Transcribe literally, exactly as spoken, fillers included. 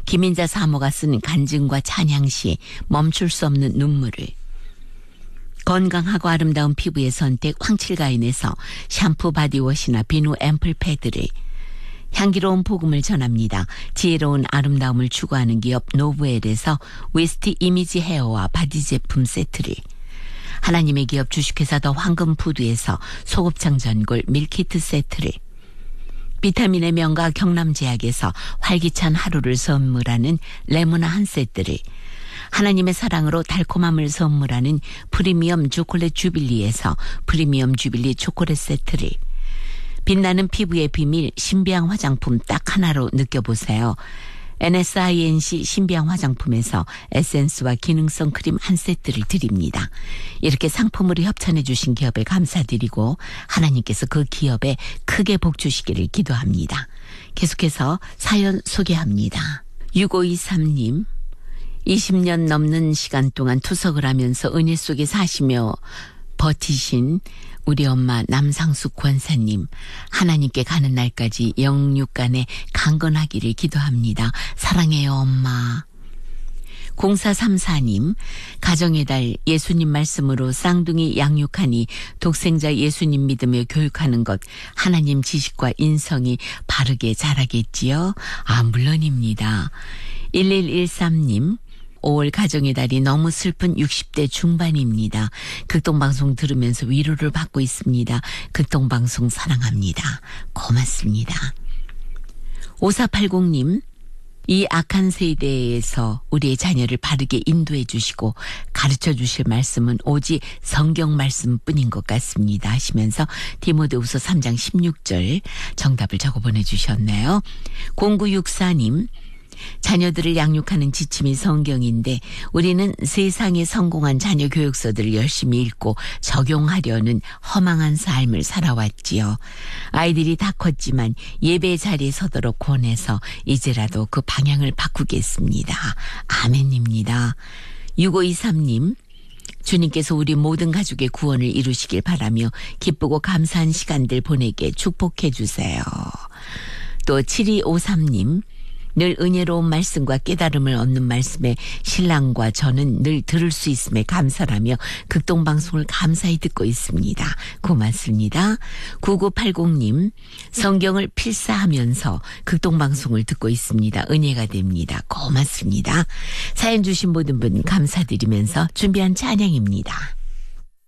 김인자 사모가 쓴 간증과 찬양시 멈출 수 없는 눈물을, 건강하고 아름다운 피부의 선택 황칠가인에서 샴푸 바디워시나 비누 앰플 패드를, 향기로운 복음을 전합니다. 지혜로운 아름다움을 추구하는 기업 노브엘에서 웨스티 이미지 헤어와 바디 제품 세트를, 하나님의 기업 주식회사 더 황금푸드에서 소곱창 전골 밀키트 세트를, 비타민의 명가 경남제약에서 활기찬 하루를 선물하는 레모나 한 세트를, 하나님의 사랑으로 달콤함을 선물하는 프리미엄 초콜릿 주빌리에서 프리미엄 주빌리 초콜릿 세트를, 빛나는 피부의 비밀 신비한 화장품 딱 하나로 느껴보세요. 엔에스아이엔씨 신비한 화장품에서 에센스와 기능성 크림 한 세트를 드립니다. 이렇게 상품으로 협찬해 주신 기업에 감사드리고 하나님께서 그 기업에 크게 복 주시기를 기도합니다. 계속해서 사연 소개합니다. 육오이삼 님, 이십 년 넘는 시간 동안 투석을 하면서 은혜 속에 사시며 버티신 우리 엄마 남상숙 권사님, 하나님께 가는 날까지 영육간에 강건하기를 기도합니다. 사랑해요 엄마. 공사삼사 님, 가정의 달 예수님 말씀으로 쌍둥이 양육하니 독생자 예수님 믿으며 교육하는 것, 하나님 지식과 인성이 바르게 자라겠지요? 아, 물론입니다. 일일일삼 님, 오월 가정의 달이 너무 슬픈 육십 대 중반입니다. 극동방송 들으면서 위로를 받고 있습니다. 극동방송 사랑합니다. 고맙습니다. 오사팔공 님, 이 악한 세대에서 우리의 자녀를 바르게 인도해 주시고 가르쳐 주실 말씀은 오직 성경 말씀뿐인 것 같습니다 하시면서 디모데후서 삼 장 십육 절 정답을 적어 보내주셨네요. 공구육사 님, 자녀들을 양육하는 지침이 성경인데 우리는 세상에 성공한 자녀 교육서들을 열심히 읽고 적용하려는 허망한 삶을 살아왔지요. 아이들이 다 컸지만 예배 자리에 서도록 권해서 이제라도 그 방향을 바꾸겠습니다. 아멘입니다. 육오이삼 님, 주님께서 우리 모든 가족의 구원을 이루시길 바라며 기쁘고 감사한 시간들 보내게 축복해 주세요. 또 칠이오삼 님, 늘 은혜로운 말씀과 깨달음을 얻는 말씀에 신랑과 저는 늘 들을 수 있음에 감사하며 극동방송을 감사히 듣고 있습니다. 고맙습니다. 구구팔공 님, 성경을 필사하면서 극동방송을 듣고 있습니다. 은혜가 됩니다. 고맙습니다. 사연 주신 모든 분 감사드리면서 준비한 찬양입니다.